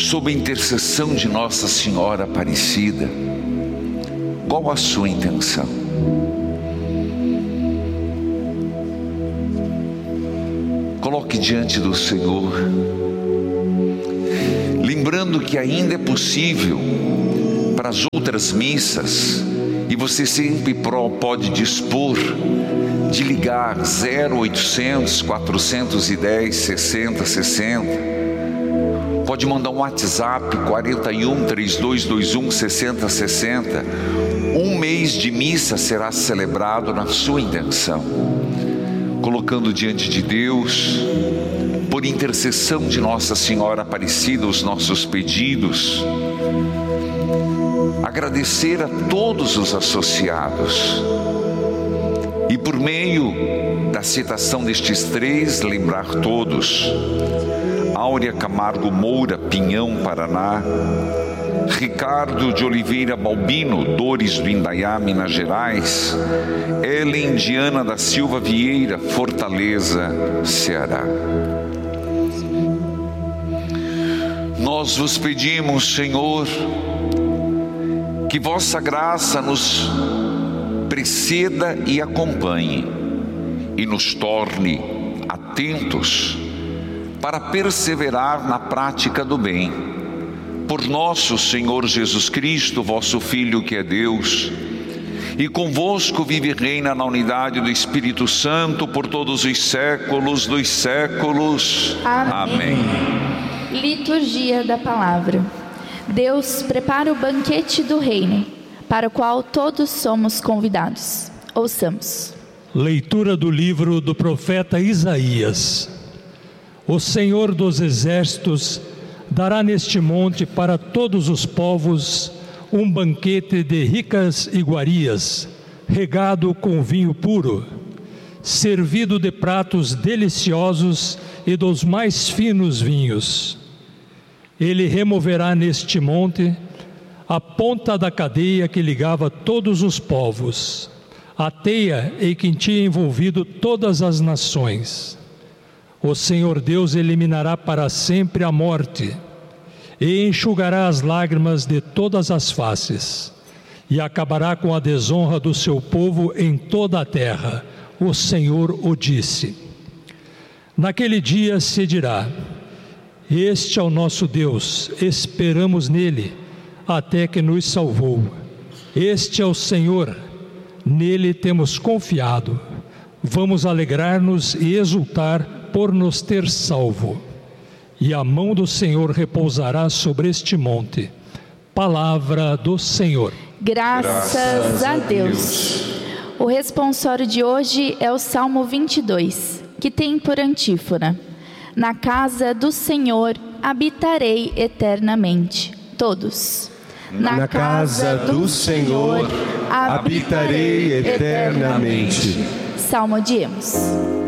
sob a intercessão de Nossa Senhora Aparecida, qual a sua intenção? Coloque diante do Senhor, lembrando que ainda é possível para as outras missas, e você sempre pode dispor de ligar 0800 410 60 60. Pode mandar um WhatsApp 41 3221 60 60. Um mês de missa será celebrado na sua intenção, colocando diante de Deus, por intercessão de Nossa Senhora Aparecida, os nossos pedidos. Agradecer a todos os associados e, por meio da citação destes três, lembrar todos: Áurea Camargo Moura, Pinhão, Paraná; Ricardo de Oliveira Balbino, Dores do Indaiá, Minas Gerais; Ellen Diana da Silva Vieira, Fortaleza, Ceará. Nós vos pedimos, Senhor, que vossa graça nos preceda e acompanhe, e nos torne atentos para perseverar na prática do bem. Por nosso Senhor Jesus Cristo, vosso Filho, que é Deus, e convosco vive e reina na unidade do Espírito Santo por todos os séculos dos séculos. Amém. Liturgia da Palavra. Deus prepara o banquete do reino, para o qual todos somos convidados. Ouçamos. Leitura do livro do profeta Isaías. O Senhor dos Exércitos dará neste monte para todos os povos um banquete de ricas iguarias, regado com vinho puro, servido de pratos deliciosos e dos mais finos vinhos. Ele removerá neste monte a ponta da cadeia que ligava todos os povos, a teia em que tinha envolvido todas as nações. O Senhor Deus eliminará para sempre a morte e enxugará as lágrimas de todas as faces, e acabará com a desonra do seu povo em toda a terra. O Senhor o disse. Naquele dia se dirá: este é o nosso Deus, esperamos nele, até que nos salvou. Este é o Senhor, nele temos confiado. Vamos alegrar-nos e exultar por nos ter salvo. E a mão do Senhor repousará sobre este monte. Palavra do Senhor. Graças a Deus. O responsório de hoje é o Salmo 22, que tem por antífona: na casa do Senhor habitarei eternamente. Todos. Na casa do Senhor habitarei eternamente. Salmodiemos.